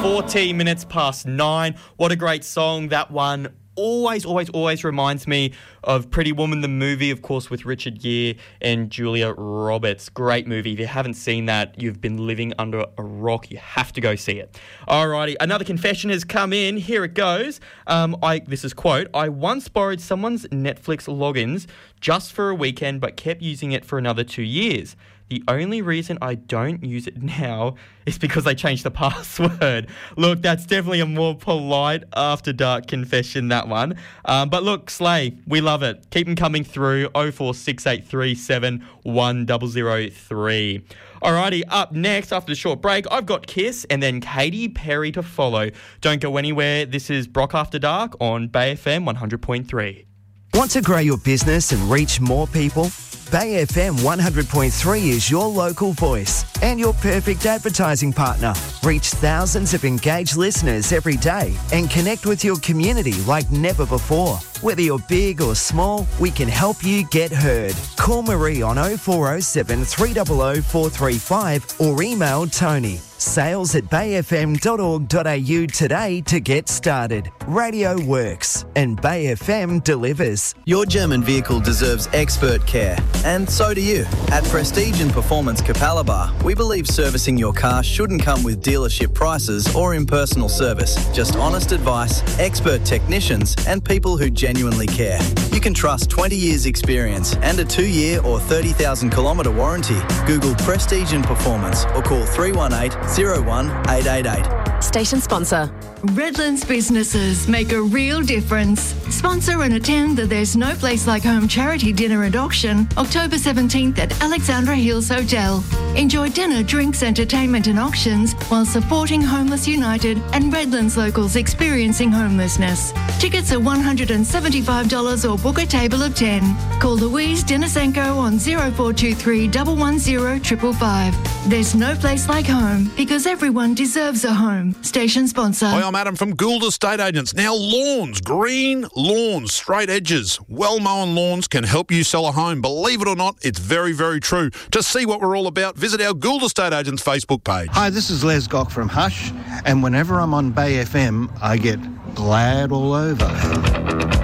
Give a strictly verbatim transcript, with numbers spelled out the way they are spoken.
fourteen minutes past nine. What a great song. That one always, always, always reminds me of Pretty Woman, the movie, of course, with Richard Gere and Julia Roberts. Great movie. If you haven't seen that, you've been living under a rock. You have to go see it. Alrighty, another confession has come in. Here it goes. Um, I this is quote, I once borrowed someone's Netflix logins just for a weekend, but kept using it for another two years. The only reason I don't use it now is because they changed the password. Look, that's definitely a more polite after dark confession, that one. Um, but look, Slay, we love it. Keep them coming through. oh four six eight three seven one zero zero three. Alrighty, up next after the short break, I've got Kiss and then Katy Perry to follow. Don't go anywhere. This is Brock After Dark on Bay F M one hundred point three. Want to grow your business and reach more people? Bay F M one hundred point three is your local voice and your perfect advertising partner. Reach thousands of engaged listeners every day and connect with your community like never before. Whether you're big or small, we can help you get heard. Call Marie on oh four oh seven, three hundred, four three five or email Tony. Sales at bay f m dot org dot a u today to get started. Radio works and Bay F M delivers. Your German vehicle deserves expert care, and so do you. At Prestige and Performance Capalaba, we believe servicing your car shouldn't come with dealership prices or impersonal service. Just honest advice, expert technicians, and people who genuinely care. You can trust twenty years experience and a two-year or thirty thousand kilometre warranty. Google Prestige and Performance or call three one eight, zero one, eight eight eight. Station sponsor. Redlands businesses make a real difference. Sponsor and attend the There's No Place Like Home charity dinner and auction October seventeenth at Alexandra Hills Hotel. Enjoy dinner, drinks, entertainment and auctions while supporting Homeless United and Redlands locals experiencing homelessness. Tickets are one hundred seventy-five dollars or book a table of ten. Call Louise Denisenko on oh four two three, one one zero, five five five. There's no place like home because everyone deserves a home. Station sponsor. Hi, I'm Adam from Gould Estate Agents. Now lawns, green lawns, straight edges, well-mown lawns can help you sell a home. Believe it or not, it's very, very true. To see what we're all about, visit our Gould Estate Agents Facebook page. Hi, this is Les Gock from Hush, and whenever I'm on Bay F M, I get glad all over.